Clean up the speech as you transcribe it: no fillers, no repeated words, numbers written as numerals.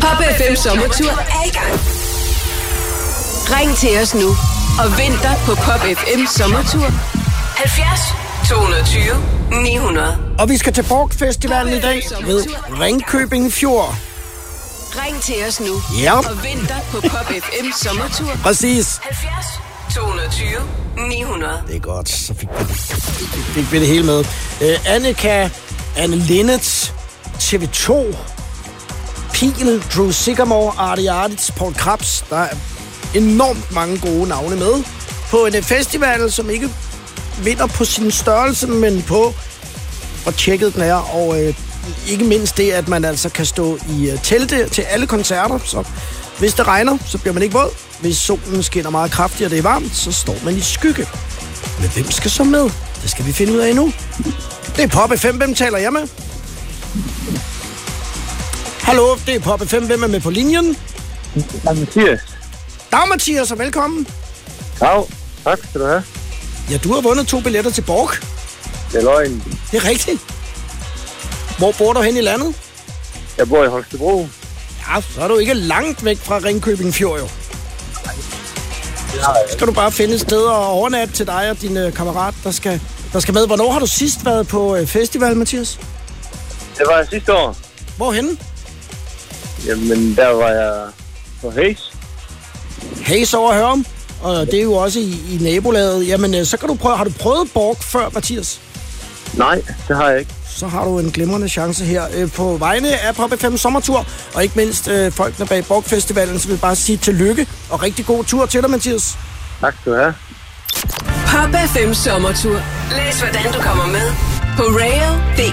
Pop FM Sommertur er i gang. Ring til os nu og vind dig på Pop FM Sommertur 70 220 900. Og vi skal til Bork-festivalen i dag ved Ringkøbing Fjord. Ring til os nu og vind dig på Pop FM Sommertur. Præcis. 70 220 900. Det er godt, så fik vi det hele med. Anne Linnet, TV2, Pil, Drew Sigamore, Artie Artits, Paul Krabs. Der er enormt mange gode navne med på en festival, som ikke vinder på sin størrelse, men på hvor tjekket den er. Og ikke mindst det, at man altså kan stå i telte til alle koncerter. Så hvis det regner, så bliver man ikke våd. Hvis solen skinner meget kraftigt, og det er varmt, så står man i skygge. Men hvem skal så med? Det skal vi finde ud af nu. Det er Pop FM. Hvem taler jeg med? Hallo, det er Pop FM. Hvem er med på linjen? Det er Mathias. Dag Mathias, og velkommen. Dag, tak skal du have. Ja, du har vundet 2 billetter til Bork. Det er løgn. Det er rigtigt. Hvor bor du hen i landet? Jeg bor i Holstebro. Ja, så er du ikke langt væk fra Ringkøbing Fjord, jo. Så skal du bare finde et sted og overnatte til dig og din kammerat, der skal med. Hvornår har du sidst været på festival, Mathias? Det var jeg sidste år. Hvorhenne? Jamen, der var jeg på Hayes. Hayes over Hørum, og det er jo også i nabolaget. Jamen, så kan du prøve. Har du prøvet Bork før, Mathias? Nej, det har jeg ikke. Så har du en glimrende chance her på vegne af Pop FM Sommertur, og ikke mindst folkene bag Bork-festivalen, så vil jeg bare sige tillykke og rigtig god tur til dig, Mathias. Tak skal du have. Pop FM Sommertur. Læs hvordan du kommer med på rail.dk.